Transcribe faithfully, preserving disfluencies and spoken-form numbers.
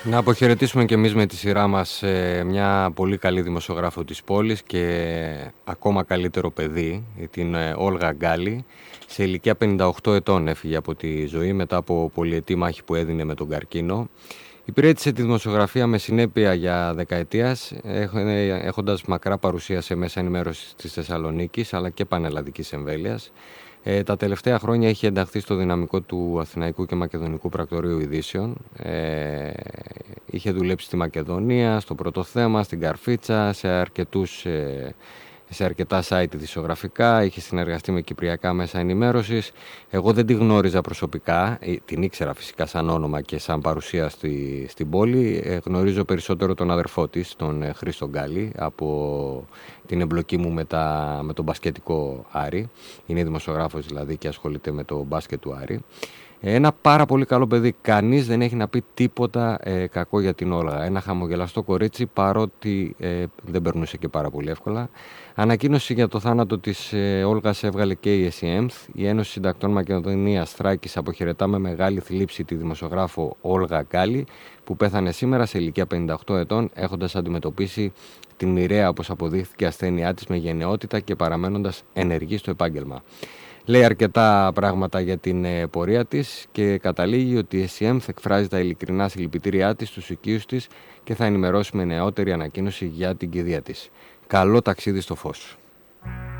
Να αποχαιρετήσουμε και εμείς με τη σειρά μας ε, μια πολύ καλή δημοσιογράφο της πόλης και ακόμα καλύτερο παιδί, την ε, Όλγα Γκάλι. Σε ηλικία πενήντα οκτώ ετών έφυγε από τη ζωή μετά από πολυετή μάχη που έδινε με τον καρκίνο. Υπηρέτησε τη δημοσιογραφία με συνέπεια για δεκαετίας, έχοντας μακρά παρουσία σε μέσα ενημέρωσης της Θεσσαλονίκης αλλά και πανελλαδικής εμβέλειας. Ε, τα τελευταία χρόνια είχε ενταχθεί στο δυναμικό του Αθηναϊκού και Μακεδονικού Πρακτορείου Ειδήσεων. Ε, είχε δουλέψει στη Μακεδονία, στο Πρώτο Θέμα, στην Καρφίτσα, σε, αρκετούς, ε, σε αρκετά site ειδησιογραφικά. Είχε συνεργαστεί με κυπριακά μέσα ενημέρωσης. Εγώ δεν τη γνώριζα προσωπικά, την ήξερα φυσικά σαν όνομα και σαν παρουσία στη, στην πόλη. Ε, γνωρίζω περισσότερο τον αδερφό της, τον ε, Χρήστο Γκάλι, από την εμπλοκή μου με, τα, με τον μπασκετικό Άρη. Είναι δημοσιογράφος δηλαδή και ασχολείται με το μπάσκετ του Άρη. Ένα πάρα πολύ καλό παιδί. Κανείς δεν έχει να πει τίποτα ε, κακό για την Όλγα. Ένα χαμογελαστό κορίτσι, παρότι ε, δεν περνούσε και πάρα πολύ εύκολα. Ανακοίνωση για το θάνατο της ε, Όλγας έβγαλε και η ΕΣΥΕΜΘ. Η Ένωση Συντακτών Μακεδονίας Θράκης αποχαιρετά με μεγάλη θλίψη τη δημοσιογράφο Όλγα Γκάλι, που πέθανε σήμερα σε ηλικία πενήντα οκτώ ετών, έχοντας αντιμετωπίσει την μοιραία, όπως αποδείχθηκε, ασθένειά της με γενναιότητα και παραμένοντας ενεργή στο επάγγελμα. Λέει αρκετά πράγματα για την ε, πορεία της και καταλήγει ότι η ΕΣΥΕΜΘ εκφράζει τα ειλικρινά συλληπιτήριά της στους οικείους της και θα ενημερώσει με νεότερη ανακοίνωση για την κηδεία της. Καλό ταξίδι στο φως.